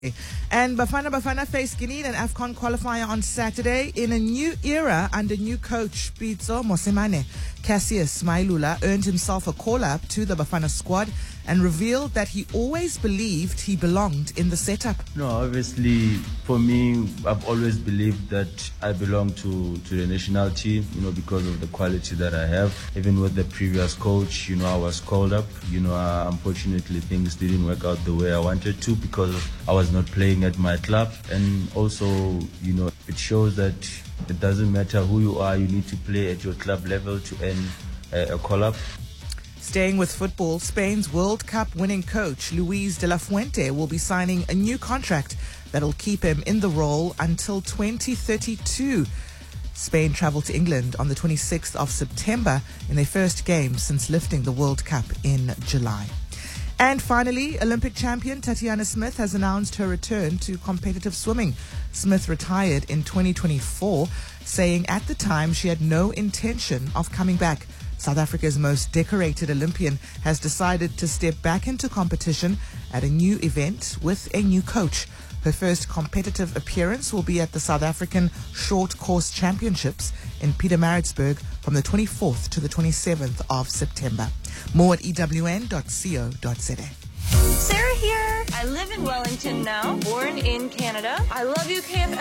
And Bafana face Guinea in an AFCON qualifier on Saturday in a new era under new coach Pitso Mosimane. Cassius Mailula earned himself a call-up to the Bafana squad and revealed that he always believed he belonged in the setup. No, obviously, for me, I've always believed that I belong to the national team, because of the quality that I have. Even with the previous coach, I was called up. Unfortunately, things didn't work out the way I wanted to because I was not playing at my club. And also, it shows that it doesn't matter who you are, you need to play at your club level to earn a call-up. Staying with football, Spain's World Cup winning coach Luis de la Fuente will be signing a new contract that'll keep him in the role until 2032. Spain travel to England on the 26th of September in their first game since lifting the World Cup in July. And finally, Olympic champion Tatiana Smith has announced her return to competitive swimming. Smith retired in 2024, saying at the time she had no intention of coming back. South Africa's most decorated Olympian has decided to step back into competition at a new event with a new coach. Her first competitive appearance will be at the South African Short Course Championships in Pietermaritzburg from the 24th to the 27th of September. More at ewn.co.za. Sarah here. I live in Wellington now, born in Canada. I love you, KFM.